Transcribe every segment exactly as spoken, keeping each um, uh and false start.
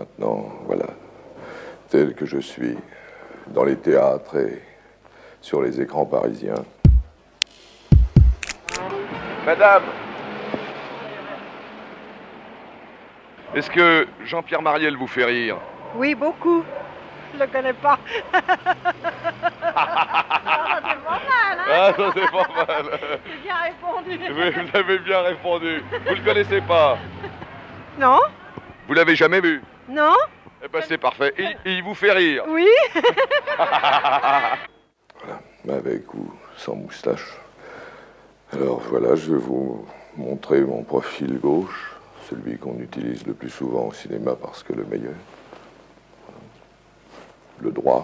maintenant, voilà, tel que je suis, dans les théâtres et sur les écrans parisiens. Madame, est-ce que Jean-Pierre Mariel vous fait rire? Oui, beaucoup. Je le connais pas. Ah, ça c'est pas mal, hein? Ah, ça c'est pas mal. J'ai bien répondu. Oui, vous avez bien répondu. Vous le connaissez pas? Non? Vous l'avez jamais vu? Non? Eh ben c'est parfait. Il, il vous fait rire? Oui. Voilà, avec ou sans moustache. Alors voilà, je vais vous montrer mon profil gauche, celui qu'on utilise le plus souvent au cinéma parce que le meilleur. Le droit,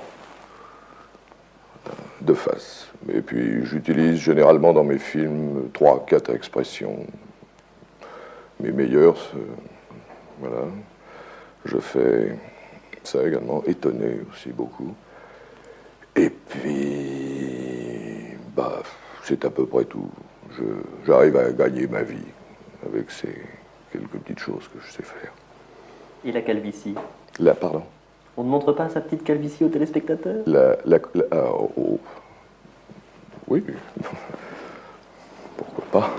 de face. Et puis j'utilise généralement dans mes films trois, quatre expressions. Mes meilleures, voilà. Je fais ça également, étonné aussi beaucoup. Et puis, bah, c'est à peu près tout. Je, j'arrive à gagner ma vie avec ces quelques petites choses que je sais faire. Et la calvitie? Là, pardon? On ne montre pas sa petite calvitie aux téléspectateurs? La, la, la ah, oh. Oui. Pourquoi pas?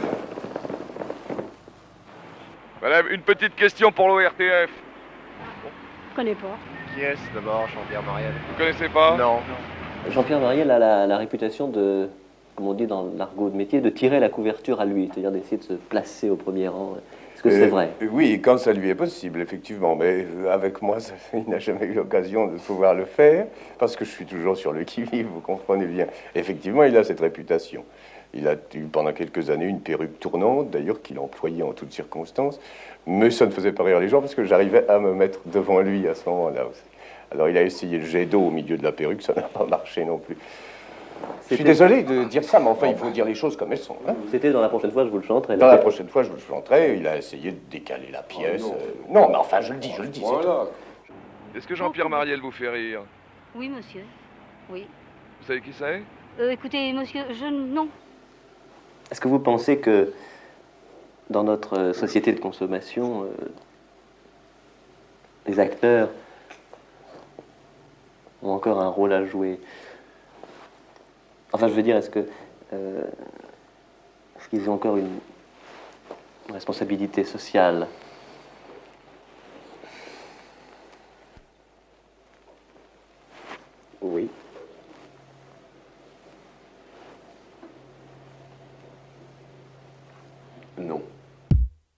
Madame, une petite question pour l'O R T F. Je connais pas. Qui est-ce d'abord, Jean-Pierre Mariel? Vous connaissez pas? Non. Jean-Pierre Mariel a la, la réputation de, comme on dit dans l'argot de métier, de tirer la couverture à lui, c'est-à-dire d'essayer de se placer au premier rang. Est-ce que c'est Euh, vrai? Oui, quand ça lui est possible, effectivement. Mais euh, avec moi, ça, il n'a jamais eu l'occasion de pouvoir le faire, parce que je suis toujours sur le qui-vive, vous comprenez bien. Effectivement, il a cette réputation. Il a eu pendant quelques années une perruque tournante, d'ailleurs, qu'il employait en toutes circonstances. Mais ça ne faisait pas rire les gens, parce que j'arrivais à me mettre devant lui à ce moment-là aussi. Alors, il a essayé le jet d'eau au milieu de la perruque, ça n'a pas marché non plus. Je suis désolé de dire ça, mais enfin, il faut dire les choses comme elles sont. Hein. C'était dans la prochaine fois, je vous le chanterai. Dans la prochaine fois, je vous le chanterai. Il a essayé de décaler la pièce. Oh, non. Euh, non, mais enfin, je le dis, je le dis. Voilà. Est-ce que Jean-Pierre Mariel vous fait rire? Oui, monsieur. Oui. Vous savez qui c'est? Euh, écoutez, monsieur, je... non. Est-ce que vous pensez que dans notre société de consommation, euh, les acteurs ont encore un rôle à jouer? Enfin, je veux dire, est-ce que euh, est-ce qu'ils ont encore une, une responsabilité sociale? Oui.